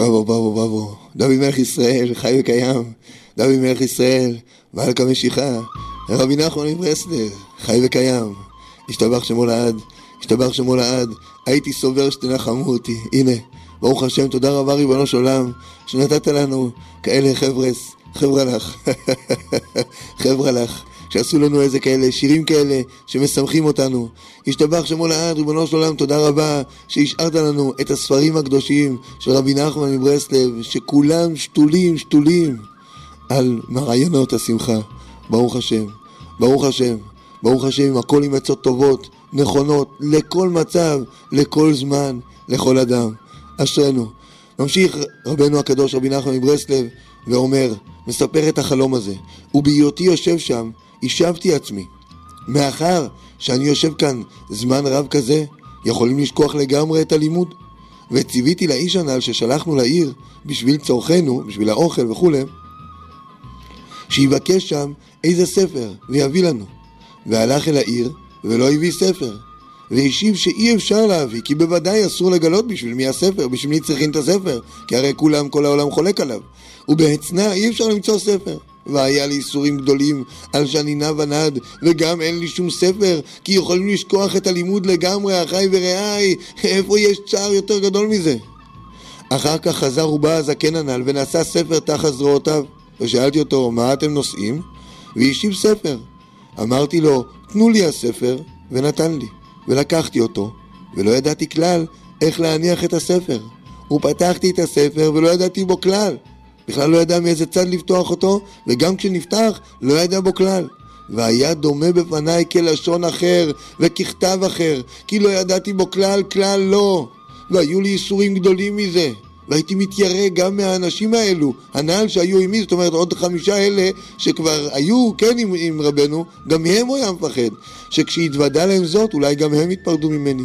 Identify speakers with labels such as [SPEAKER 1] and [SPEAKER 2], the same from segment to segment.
[SPEAKER 1] בבו, דוד מלך ישראל, חי וקיים, דוד מלך ישראל, מלך המשיחה, רבי נחמן מברסלב, חי וקיים, השתבח שמו לעד, השתבח שמו לעד, הייתי סובר שתנחמו אותי, הנה, ברוך השם, תודה רבה ריבונו של עולם, שנתת לנו כאלה חבר'ה לך, חבר'ה לך, שעשו לנו איזה כאלה, שירים כאלה שמשמחים אותנו. השתבח שמו לעד, ריבונו של עולם, תודה רבה שהשארת לנו את הספרים הקדושים של רבי נחמן מברסלב, שכולם שתולים על מעיינות השמחה. ברוך השם, ברוך השם, ברוך השם, הכל עם עצות טובות, נכונות, לכל מצב, לכל זמן, לכל אדם. אשרנו. ממשיך רבנו הקדוש רבי נחמן מברסלב ואומר, מספר את החלום הזה, ובהיותי יושב שם, השבתי עצמי, מאחר שאני יושב כאן זמן רב כזה, יכולים לשכוח לגמרי את הלימוד, וציוויתי לאיש הנ"ל ששלחנו לעיר בשביל צורכנו, בשביל האוכל וכו', שיבקש שם איזה ספר ויביא לנו. והלך אל העיר ולא הביא ספר, והשיב שאי אפשר להביא, כי בוודאי אסור לגלות בשביל מי הספר, בשביל מי צריכים את הספר, כי הרי כל העולם חולק עליו, ובהצנע אי אפשר למצוא ספר. והיה לי איסורים גדולים על שאני נע ונד, וגם אין לי שום ספר, כי יכולים לשכוח את הלימוד לגמרי, אחי ורעי, איפה יש צער יותר גדול מזה? אחר כך חזר ובא הזקן הנ"ל ונשא ספר תחת זרועותיו, ושאלתי אותו, מה אתם נושאים? והשיב ספר. אמרתי לו, תנו לי הספר, ונתן לי, ולקחתי אותו, ולא ידעתי כלל איך להניח את הספר. ופתחתי את הספר ולא ידעתי בו כלל, בכלל לא ידע מאיזה צד לפתוח אותו, וגם כשנפתח לא ידע בו כלל. והיה דומה בפניי כלשון אחר וככתב אחר, כי לא ידעתי בו כלל לא. והיו לי איסורים גדולים מזה, והייתי מתיירא גם מהאנשים האלו, הנ"ל שהיו עימי, זאת אומרת עוד 5 אלה שכבר היו כן עם רבנו, גם מהם הוא היה מפחד, שכשהתוודע להם זאת אולי גם הם יתפרדו ממני.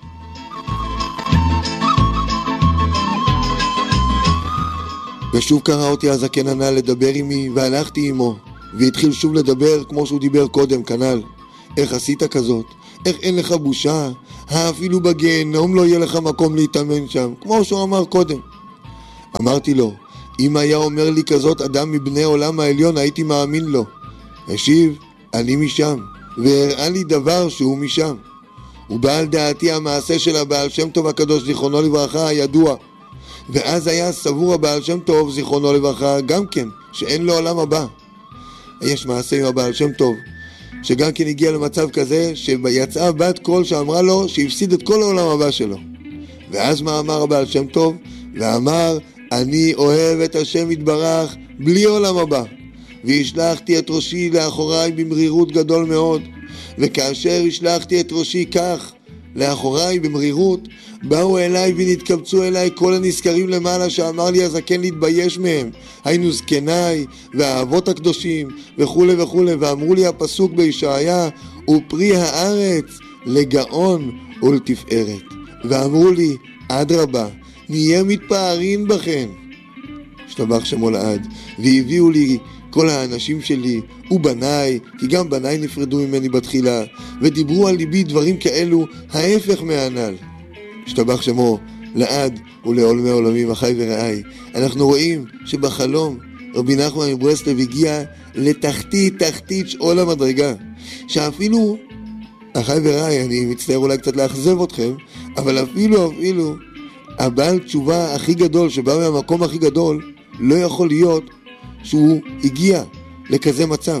[SPEAKER 1] ושוב קרא אותי הזקן הנ"ל לדבר עמי, והלכתי עמו, והתחיל שוב לדבר כמו שהוא דיבר קודם, כנ"ל. איך עשית כזאת? איך אין לך בושה? אפילו בגיהנום לא יהיה לך מקום להתאמן שם, כמו שהוא אמר קודם. אמרתי לו, אם היה אומר לי כזאת אדם מבני עולם העליון, הייתי מאמין לו. השיב, אני משם, והראה לי דבר שהוא משם. ובעל דעתי המעשה של הבעל שם טוב הקדוש זיכרונו לברכה הידוע, ואז היה סבור הבעל שם טוב זיכרונו לברכה גם כן שאין לו עולם הבא. יש מעשה עם הבעל שם טוב שגם כן הגיע למצב כזה שיצאה בת קול שאמרה לו שהפסיד את כל העולם הבא שלו. ואז מה אמר הבעל שם טוב? ואמר, אני אוהב את השם יתברך בלי עולם הבא, והשלחתי את ראשי לאחוריי במרירות גדול מאוד. וכאשר השלחתי את ראשי כך לאחוריי במרירות, באו אליי ונתקבצו אליי כל הנזכרים למעלה שאמר לי הזקן להתבייש מהם, היינו זקניי והאבות הקדושים וכו' וכו', ואמרו לי הפסוק בישעיה, ופרי הארץ לגאון ולתפארת. ואמרו לי, אדרבה, נהיה מתפארים בכם. השתבח שמו לעד. והביאו לי כל האנשים שלי ובניי, כי גם בניי נפרדו ממני בתחילה, ודיברו על ליבי דברים כאלו ההפך מהנ"ל. השתבח שמו לעד ולעולמי עולמים, אחי ורעי. אנחנו רואים שבחלום רבי נחמן מברסלב הגיע לתחתית שאול המדרגה, שאפילו, אחי ורעי, אני מצטער אולי קצת לאכזב אתכם, אבל אפילו הבעל תשובה הכי גדול שבא מהמקום הכי גדול לא יכול להיות שהוא הגיע לכזה מצב.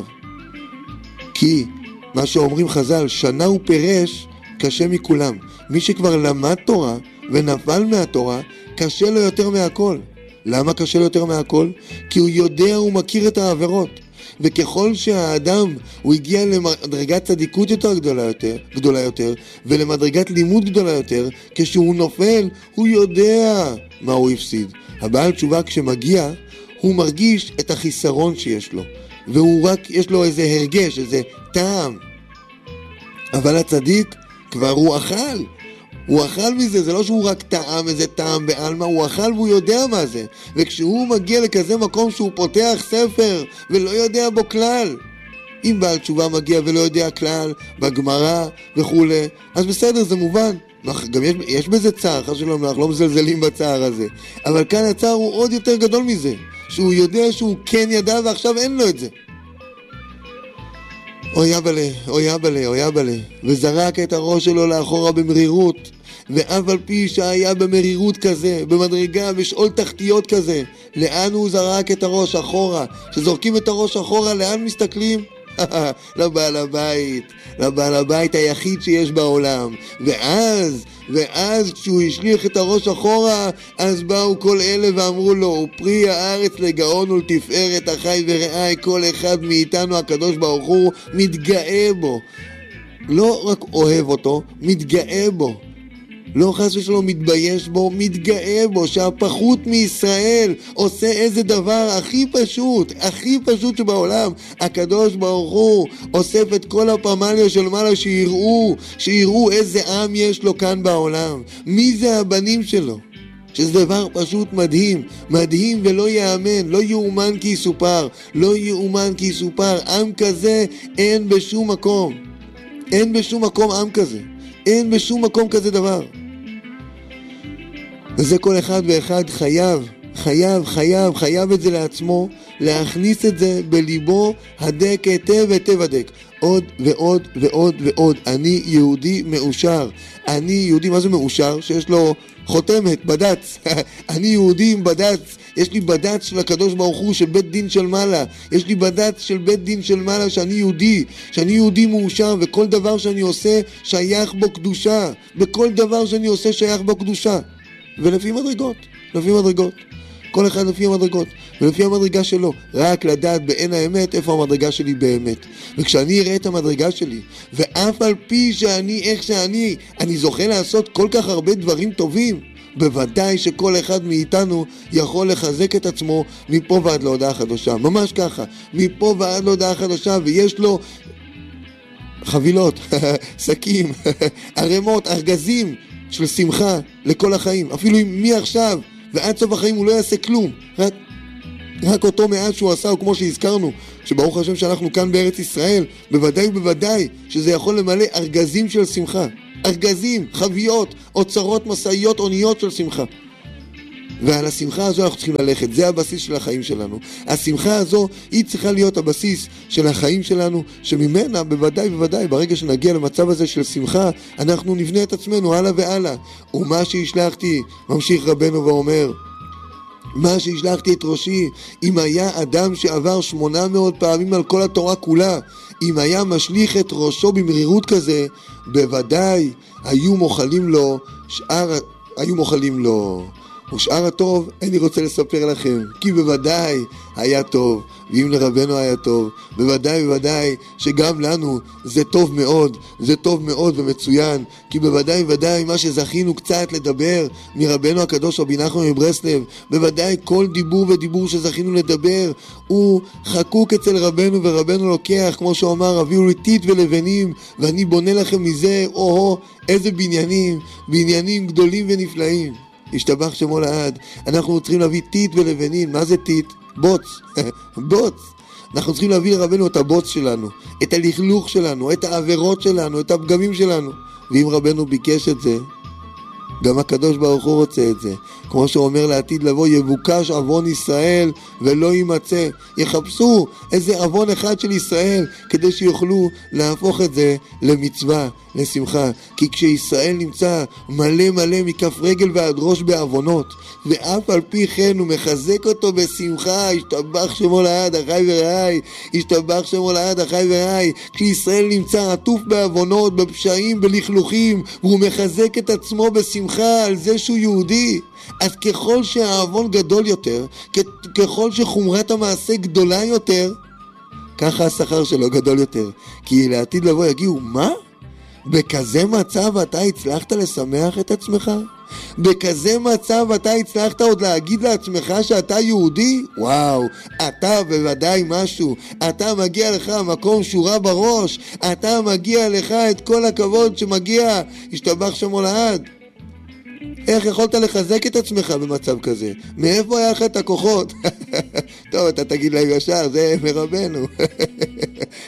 [SPEAKER 1] כי מה שאומרים חז"ל, שנה הוא פרש קשה מכולם. מי שכבר למד תורה ונפל מהתורה, קשה לו יותר מהכל. למה קשה לו יותר מהכל? כי הוא יודע, הוא מכיר את העבירות. וככל שהאדם הוא הגיע למדרגת צדיקות יותר גדולה יותר ולמדרגת לימוד גדולה יותר, כשהוא נופל הוא יודע מה הוא הפסיד. הבעל תשובה כשמגיע הוא מרגיש את החיסרון שיש לו, והוא רק יש לו איזה הרגש, איזה טעם. אבל הצדיק כבר הוא אכל מזה, זה לא שהוא רק טעם איזה טעם בעלמא, הוא אכל והוא יודע מה זה. וכשהוא מגיע לכזה מקום שהוא פותח ספר ולא יודע בו כלל, אם בעל תשובה מגיע ולא יודע כלל בגמרא וכו', אז בסדר, זה מובן. גם יש בזה צער, חס ושלום, אנחנו לא מזלזלים בצער הזה. אבל כאן הצער הוא עוד יותר גדול מזה, שהוא יודע שהוא כן ידע ועכשיו אין לו את זה. אוי אבאלה, אוי אבאלה, אוי אבאלה, וזרק את הראש שלו לאחורה במרירות, ואף על פי שהיה במרירות כזה, במדרגה, בשאול תחתיות כזה, לאן הוא זרק את הראש אחורה? שזורקים את הראש אחורה, לאן מסתכלים? לבעל הבית, לבעל הבית היחיד שיש בעולם. ואז כשהוא השליך את הראש אחורה, אז באו כל אלה ואמרו לו, ופרי הארץ לגאון ולתפארת, אחי ורעי, כל אחד מאיתנו הקדוש ברוך הוא מתגאה בו. לא רק אוהב אותו, מתגאה בו. לא חס ושלום מתבייש בו, מתגאה בו, שהפחות מישראל עושה איזה דבר הכי פשוט שבעולם. הקדוש ברוך הוא אוסף את כל הפמליה של מעלה, שיראו איזה עם יש לו כאן בעולם. מי זה הבנים שלו? שזה דבר פשוט מדהים ולא יאמן, לא יאומן כי יסופר, לא יאומן כי יסופר. עם כזה אין בשום מקום, אין בשום מקום עם כזה, אין בשום מקום כזה דבר. וזה כל אחד ואחד חייב את זה לעצמו, להכניס את זה בליבו הדק היטב הדק. עוד ועוד. אני יהודי מאושר. אני יהודי, מה זה מאושר? שיש לו חותמת, בד"ץ. אני יהודי עם בד"ץ. יש לי בד"ץ של הקדוש ברוך הוא, של בית דין של מעלה. יש לי בד"ץ של בית דין של מעלה שאני יהודי מאושר, וכל דבר שאני עושה שייך בו קדושה. בכל דבר שאני עושה שייך בו קדושה. ולפי מדרגות. כל אחד לפי המדרגות, ולפי המדרגה שלו. רק לדעת בעין האמת איפה המדרגה שלי באמת. וכשאני אראה את המדרגה שלי, ואף על פי שאני איך שאני, אני זוכה לעשות כל כך הרבה דברים טובים, בוודאי שכל אחד מאיתנו יכול לחזק את עצמו מפה ועד להודעה חדשה. ממש ככה, מפה ועד להודעה חדשה, ויש לו חבילות, שקים, ערמות, ארגזים של שמחה לכל החיים. אפילו אם מעכשיו ועד סוף החיים הוא לא יעשה כלום, רק אותו מעט שהוא עשה, או כמו שהזכרנו, שברוך השם שאנחנו כאן בארץ ישראל, בוודאי שזה יכול למלא ארגזים של שמחה, ארגזים, חביות, אוצרות, מסעיות, אוניות של שמחה. ועל השמחה הזו אנחנו צריכים ללכת, זה הבסיס של החיים שלנו. השמחה הזו היא צריכה להיות הבסיס של החיים שלנו, שממנה בוודאי ברגע שנגיע למצב הזה של שמחה, אנחנו נבנה את עצמנו הלאה והלאה. ומה שהשלחתי, ממשיך רבנו ואומר, מה שהשלחתי את ראשי, אם היה אדם שעבר 800 פעמים על כל התורה כולה, אם היה משליך את ראשו במרירות כזה, בוודאי היו מוחלים לו ושאר הטוב איני רוצה לספר לכם, כי בוודאי היה טוב, ואם לרבנו היה טוב, בוודאי שגם לנו זה טוב מאוד ומצוין, כי בוודאי מה שזכינו קצת לדבר מרבנו הקדוש רבי נחמן מברסלב, בוודאי כל דיבור ודיבור שזכינו לדבר הוא חקוק אצל רבנו, ורבנו לוקח, כמו שאומר, הביאו לי טיט ולבנים ואני בונה לכם מזה איזה בניינים גדולים ונפלאים. השתבח שמו לעד. אנחנו צריכים להביא טיט ולבנים. מה זה טיט? בוץ. אנחנו צריכים להביא לרבנו את הבוץ שלנו, את הלכלוך שלנו, את העבירות שלנו, את הפגמים שלנו. ואם רבנו ביקש את זה, גם הקדוש ברוך הוא רוצה את זה. כמו שאומר לעתיד לבוא, יבוקש עוון ישראל ולא יימצא. יחפשו איזה עוון אחד של ישראל כדי שיוכלו להפוך את זה למצווה, לשמחה. כי כשישראל נמצא מלא מכף רגל ועד ראש בעוונות, ואף על פי כן הוא מחזק אותו בשמחה, השתבח שמו לעד אחי ורעי, השתבח שמו לעד אחי ורעי. כשישראל נמצא עטוף בעוונות, בפשעים, בלכלוכים, והוא מחזק את עצמו בשמחה על זה שהוא יהודי, אז ככל שהעוון גדול יותר, ככל שחומרת המעשה גדולה יותר, ככה השכר שלו גדול יותר. כי לעתיד לבוא יגיעו, מה? בכזה מצב אתה הצלחת לשמח את עצמך? בכזה מצב אתה הצלחת עוד להגיד לעצמך שאתה יהודי? וואו, אתה בוודאי משהו. אתה מגיע לך מקום שורה בראש, אתה מגיע לך את כל הכבוד שמגיע, השתבח שמו לעד. איך יכולת לחזק את עצמך במצב כזה? מאיפה היה לך את הכוחות? טוב, אתה תגיד להם ישר, זה מרבנו.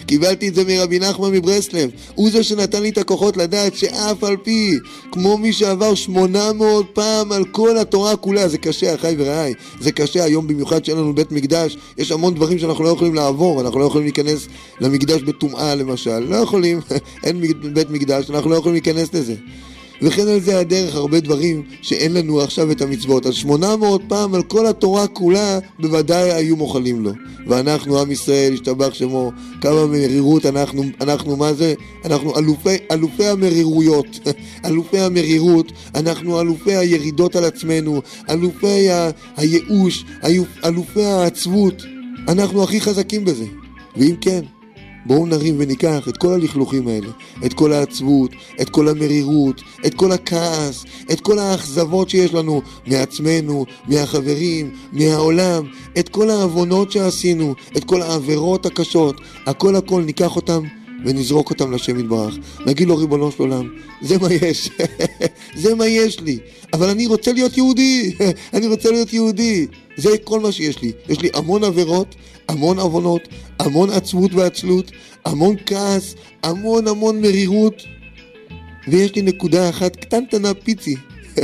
[SPEAKER 1] קיבלתי את זה מרבי נחמן מברסלב. הוא זה שנתן לי את הכוחות לדעת שאף על פי, כמו מי שעבר 800 פעם על כל התורה כולה, זה קשה, אחי ורעי, זה קשה היום במיוחד שאין לנו בית מקדש, יש המון דברים שאנחנו לא יכולים לעבור, אנחנו לא יכולים להיכנס למקדש בטומאה למשל, לא יכולים, אין בית מקדש, אנחנו לא יכולים להיכנס לזה. וכן על זה הדרך הרבה דברים שאין לנו עכשיו את המצוות. אז 800 פעם על כל התורה כולה בוודאי היו מוכלים לו. ואנחנו עם ישראל, השתבח שמו, כמה מרירות אנחנו מה זה? אנחנו אלופי המרירויות, אלופי המרירות, אנחנו אלופי הירידות על עצמנו, אלופי הייאוש, אלופי העצבות, אנחנו הכי חזקים בזה. ואם כן, בואו נרים וניקח את כל הלכלוכים האלה, את כל העצבות, את כל המרירות, את כל הכעס, את כל האכזבות שיש לנו מעצמנו, מהחברים, מהעולם, את כל העוונות שעשינו, את כל העבירות הקשות, הכל ניקח אותם ונזרוק אותם לשם יתברך. נגיד לו ריבונו של עולם, זה מה יש, זה מה יש לי, אבל אני רוצה להיות יהודי, אני רוצה להיות יהודי. זה כל מה שיש לי. יש לי המון עבירות, המון עוונות, המון עצבות ועצלות, המון כעס, המון מרירות, ויש לי נקודה אחת קטנטנה פיצי,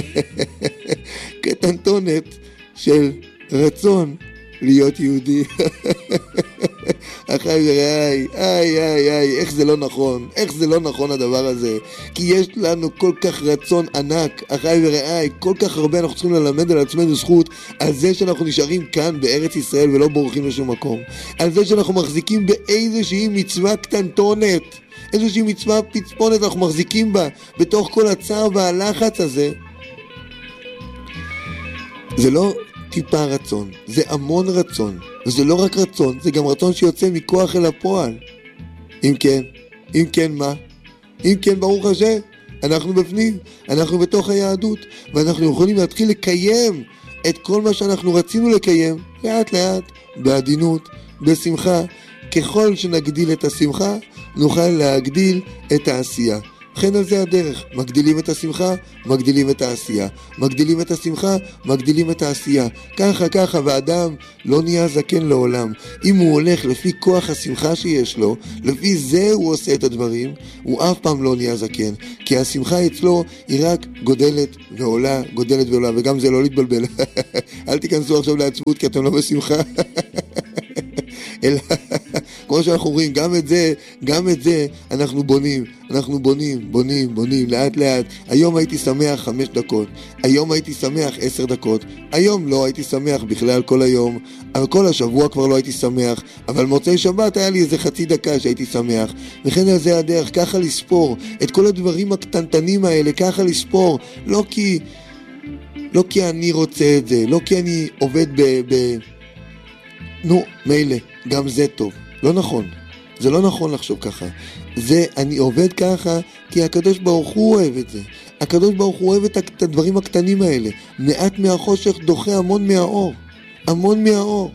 [SPEAKER 1] קטנטונת של רצון להיות יהודי. אחי ורעי, איי, איך זה לא נכון, איך זה לא נכון הדבר הזה, כי יש לנו כל כך רצון ענק, אחי ורעי, כל כך הרבה אנחנו צריכים ללמד על עצמנו זכות, על זה שאנחנו נשארים כאן בארץ ישראל ולא בורחים לשום מקום, על זה שאנחנו מחזיקים באיזושהי מצווה קטנטונת, איזושהי מצווה פצפונת אנחנו מחזיקים בה, בתוך כל הצער והלחץ הזה. זה לא טיפה רצון, זה המון רצון, וזה לא רק רצון, זה גם רצון שיוצא מכוח אל הפועל. אם כן מה? אם כן ברוך השם, אנחנו בפנים, אנחנו בתוך היהדות, ואנחנו יכולים להתחיל לקיים את כל מה שאנחנו רצינו לקיים, לאט לאט, בעדינות, בשמחה. ככל שנגדיל את השמחה, נוכל להגדיל את העשייה. לכן על זה הדרך, מגדילים את השמחה, מגדילים את העשייה, מגדילים את השמחה, מגדילים את העשייה, ככה, ואדם לא נהיה זקן לעולם. אם הוא הולך לפי כוח השמחה שיש לו, לפי זה הוא עושה את הדברים, הוא אף פעם לא נהיה זקן, כי השמחה אצלו היא רק גודלת ועולה, וגם זה לא להתבלבל. אל תיכנסו עכשיו לעצבות כי אתם לא בשמחה. אלא, כמו שאנחנו רואים, גם את זה אנחנו בונים, לאט לאט. היום הייתי שמח 5 דקות, היום הייתי שמח 10 דקות, היום לא הייתי שמח בכלל כל היום, אבל כל השבוע כבר לא הייתי שמח, אבל מוצאי שבת היה לי איזה חצי דקה שהייתי שמח. וכן על זה הדרך, ככה לספור את כל הדברים הקטנטנים האלה, ככה לספור, לא כי אני רוצה את זה, לא כי אני עובד נו, מילא, גם זה טוב. לא נכון. זה לא נכון לחשוב ככה. זה, אני עובד ככה, כי הקדוש ברוך הוא אוהב את זה. הקדוש ברוך הוא אוהב את הדברים הקטנים האלה. מעט מהחושך דוחה המון מהאור. המון מהאור.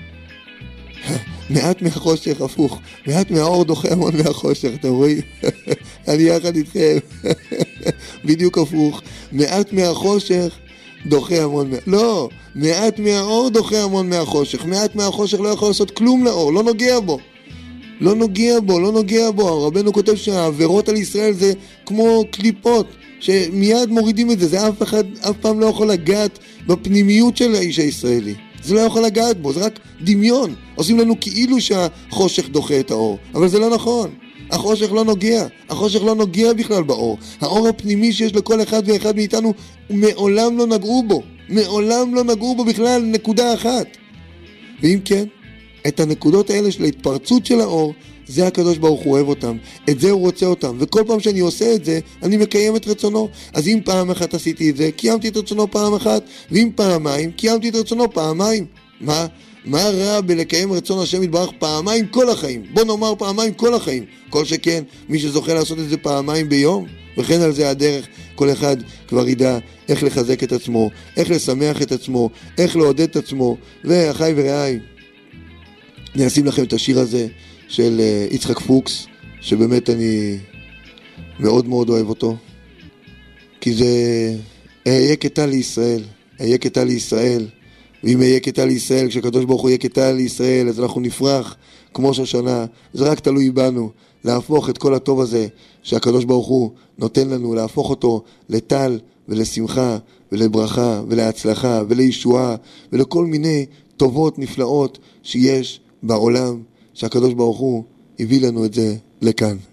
[SPEAKER 1] מעט מהחושך, הפוך. מעט מהאור דוחה המון מהחושך, אתם רואים? אני יחד איתכם. בדיוק הפוך. מעט מהחושך דוחה המון לא, מעט מהאור דוחה המון מהחושך. מעט מהחושך לא יכול לעשות כלום לאור, לא נוגע בו. רבנו כותב שהעבירות על ישראל זה כמו קליפות שמיד מורידים את זה. זה אף פעם לא יכול לגעת בפנימיות של האיש הישראלי. זה לא יכול לגעת בו, זה רק דמיון. עושים לנו כאילו שהחושך דוחה את האור, אבל זה לא נכון. החושך לא נוגע בכלל באור. האור הפנימי שיש לכל אחד ואחד מאיתנו, מעולם לא נגעו בו בכלל נקודה אחת. ואם כן, את הנקודות האלה של ההתפרצות של האור, זה הקדוש ברוך הוא אוהב אותם, את זה הוא רוצה אותם, וכל פעם שאני עושה את זה, אני מקיים את רצונו. אז אם פעם אחת עשיתי את זה, קיימתי את רצונו פעם אחת, ואם פעמיים, קיימתי את רצונו פעמיים. מה רע בלקיים רצון השם יתברך פעמיים כל החיים? בוא נאמר פעמיים כל החיים. כל שכן, מי שזוכה לעשות את זה פעמיים ביום, וכן על זה הדרך, כל אחד כבר ידע איך לחזק את עצמו, איך לשמח את עצמו, איך לעודד את עצמו. ואחיי ורעיי, אני אשים לכם את השיר הזה של יצחק פוקס, שבאמת אני מאוד מאוד אוהב אותו, כי זה אהיה כטל לישראל, ואם יהיה קטע לישראל, כשהקדוש ברוך הוא יהיה קטע לישראל, אז אנחנו נפרח כמו שושנה. זה רק תלוי בנו, להפוך את כל הטוב הזה שהקדוש ברוך הוא נותן לנו, להפוך אותו לטל ולשמחה ולברכה ולהצלחה ולישועה ולכל מיני טובות נפלאות שיש בעולם, שהקדוש ברוך הוא הביא לנו את זה לכאן.